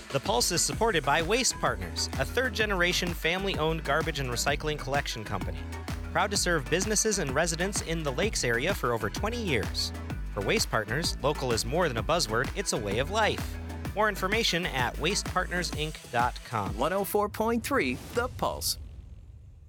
The Pulse is supported by Waste Partners, a third-generation family-owned garbage and recycling collection company. Proud to serve businesses and residents in the Lakes area for over 20 years. For Waste Partners, local is more than a buzzword, it's a way of life. More information at wastepartnersinc.com. 104.3 The Pulse.